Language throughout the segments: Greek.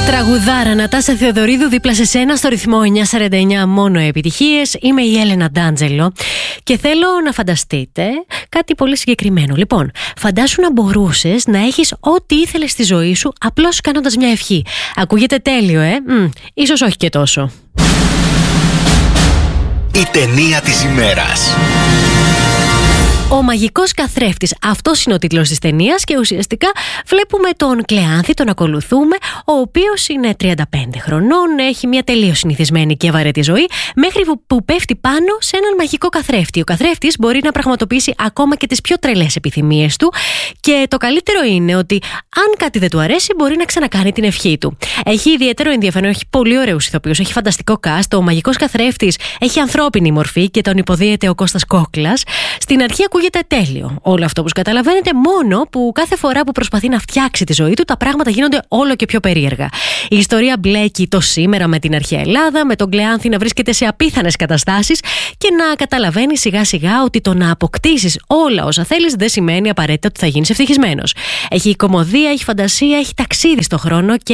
Τραγουδάρα Νατάσα Θεοδωρίδου δίπλα σε σένα στο ρυθμό 949 μόνο επιτυχίες. Είμαι η Έλενα Ντάντζελο και θέλω να φανταστείτε κάτι πολύ συγκεκριμένο. Λοιπόν, φαντάσου να μπορούσες να έχεις ό,τι ήθελες στη ζωή σου απλώς κάνοντας μια ευχή. Ακούγεται τέλειο, ίσως όχι και τόσο. Η ταινία της ημέρας. Ο μαγικός καθρέφτης. Αυτός είναι ο τίτλος της ταινίας και ουσιαστικά βλέπουμε τον Κλεάνθη, τον ακολουθούμε, ο οποίος είναι 35 χρονών, έχει μια τελείως συνηθισμένη και βαρετή ζωή, μέχρι που πέφτει πάνω σε έναν μαγικό καθρέφτη. Ο καθρέφτης μπορεί να πραγματοποιήσει ακόμα και τις πιο τρελές επιθυμίες του και το καλύτερο είναι ότι αν κάτι δεν του αρέσει μπορεί να ξανακάνει την ευχή του. Έχει ιδιαίτερο ενδιαφέρον, έχει πολύ ωραίους ηθοποιούς, έχει φανταστικό cast. Ο μαγικός καθρέφτης έχει ανθρώπινη μορφή και τον υποδίεται ο Κώστας Κόκλας. Στην αρχή ακούγεται τέλειο όλο αυτό, όπως καταλαβαίνετε, μόνο που κάθε φορά που προσπαθεί να φτιάξει τη ζωή του, τα πράγματα γίνονται όλο και πιο περίεργα. Η ιστορία μπλέκει το σήμερα με την αρχαία Ελλάδα, με τον Κλεάνθη να βρίσκεται σε απίθανες καταστάσεις και να καταλαβαίνει σιγά σιγά ότι το να αποκτήσεις όλα όσα θέλεις δεν σημαίνει απαραίτητα ότι θα γίνεις ευτυχισμένος. Έχει κωμωδία, έχει φαντασία, έχει ταξίδι στο χρόνο και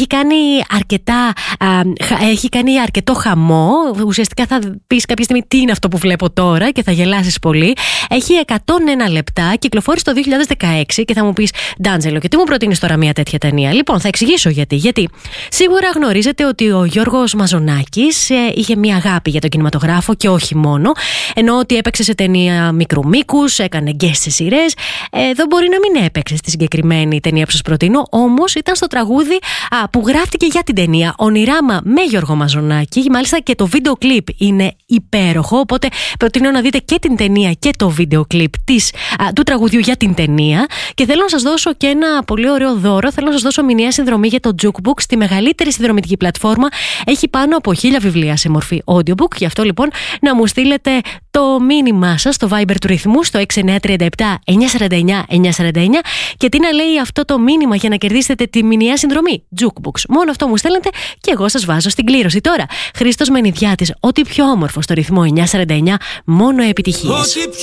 έχει κάνει αρκετό χαμό. Ουσιαστικά θα πεις κάποια στιγμή τι είναι αυτό που βλέπω τώρα και θα γελάσεις πολύ. Έχει 101 λεπτά, κυκλοφόρησε το 2016 και θα μου πεις, Ντάντζελο, και τι μου προτείνεις τώρα μια τέτοια ταινία? Λοιπόν, θα εξηγήσω γιατί. Γιατί σίγουρα γνωρίζετε ότι ο Γιώργος Μαζονάκης είχε μια αγάπη για τον κινηματογράφο και όχι μόνο. Ενώ ότι έπαιξε σε ταινία μικρού μήκους, έκανε γκες σε σειρές. Εδώ μπορεί να μην έπαιξε στη συγκεκριμένη ταινία που σας προτείνω, όμως ήταν στο τραγούδι που γράφτηκε για την ταινία Ονειράμα με Γιώργο Μαζονάκη. Μάλιστα και το βίντεο κλιπ είναι υπέροχο, οπότε προτείνω να δείτε και την ταινία και το βίντεο κλιπ του τραγουδιού για την ταινία. Και θέλω να σας δώσω και ένα πολύ ωραίο δώρο. Θέλω να σας δώσω μηνιαία συνδρομή για το Jukebook, στη μεγαλύτερη συνδρομητική πλατφόρμα. Έχει πάνω από 1000 βιβλία σε μορφή audiobook. Γι' αυτό λοιπόν να μου στείλετε το μήνυμά σας στο Viber του ρυθμού στο 6937 949 949 και τι να λέει αυτό το μήνυμα για να κερδίσετε τη μηνιαία συνδρομή Jukebooks. Μόνο αυτό μου στέλνετε και εγώ σας βάζω στην κλήρωση. Τώρα, Χρήστος Μενιδιάτης, ό,τι πιο όμορφο στο ρυθμό 949 μόνο επιτυχίες.